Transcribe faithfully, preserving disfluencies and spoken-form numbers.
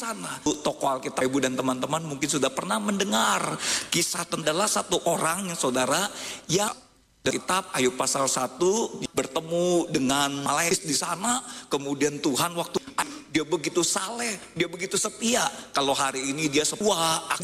sana. Tokoh Alkitab Ibu dan teman-teman mungkin sudah pernah mendengar kisah tentang satu orang yang saudara yang kitab Ayub pasal satu bertemu dengan malaikat di sana. Kemudian Tuhan waktu dia begitu saleh, dia begitu setia. Kalau hari ini dia sebuah